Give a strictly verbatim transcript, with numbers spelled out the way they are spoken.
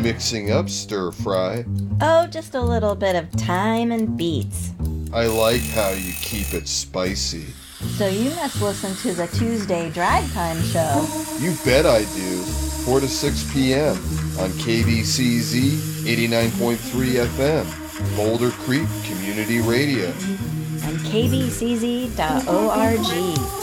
mixing up stir fry? Oh, just a little bit of thyme and beets. I like how you keep it spicy. So you must listen to the Tuesday Drive Time Show. You bet I do. four to six p.m. on K B C Z eighty-nine point three F M, Boulder Creek Community Radio. And K B C Z dot org.